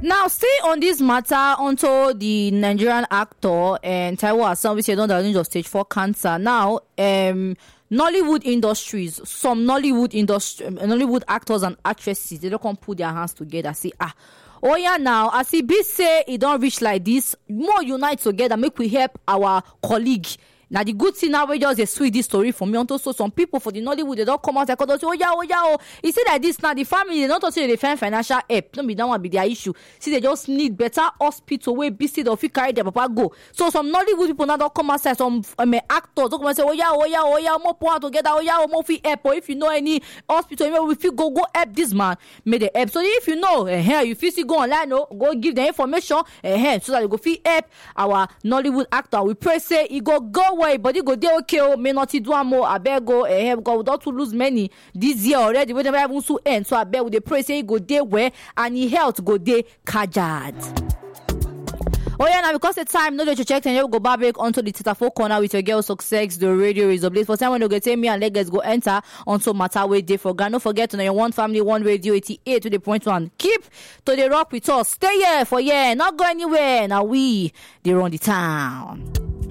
Now, stay on this matter onto the Nigerian actor and Taiwo Hassan, which is on the range of stage 4 cancer. Now, Nollywood industries, some Nollywood actors and actresses, they don't come put their hands together, say, oh yeah, now, as he be say, it don't reach like this, more unite together, make we help our colleague. Now the good thing now we just a sweet this story for me until so some people for the Nollywood they don't come out and say oh yeah. You see like this now the family they not also they find financial help. Don't be that one be their issue. See they just need better hospital where busy or fit carry their papa go. So some Nollywood people now don't come outside some actors don't come and say oh yeah more pour together more fit help or if you know any hospital we fit go help this man may they help. So if you know you fit see go online go give the information so that you go fit help our Nollywood actor. We pray say he go but you go there okay may not do more I beg go God without to lose many this year already we never even to end so I beg with the pray say he go there where and he health go there kajad. Oh yeah, now because the time no to check and you go back onto the Tita4 corner with your girl Success. The radio is a place for time when you get me and legs go enter onto matter way day for Ghana. Don't forget to know your one family, one radio 88 to the point one. Keep to the rock with us. Stay here for not go anywhere. Now we they run the town.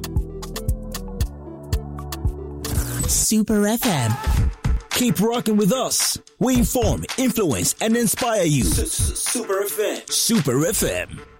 Super FM. Keep rocking with us. We inform, influence, and inspire you. Super FM. Super FM.